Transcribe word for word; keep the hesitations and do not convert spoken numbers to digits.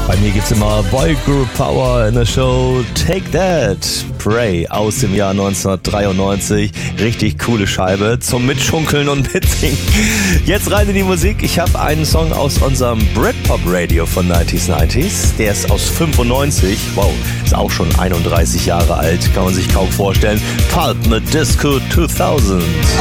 Bei mir gibt's immer Boy Group Power in der Show. Take That, Pray aus dem Jahr neunzehnhundertdreiundneunzig. Richtig coole Scheibe zum Mitschunkeln und Mitsingen. Jetzt rein in die Musik. Ich habe einen Song aus unserem Britpop Radio von neunziger neunzig. Der ist aus fünfundneunzig. Wow, ist auch schon einunddreißig Jahre alt. Kann man sich kaum vorstellen. Pulp mit Disco zweitausend.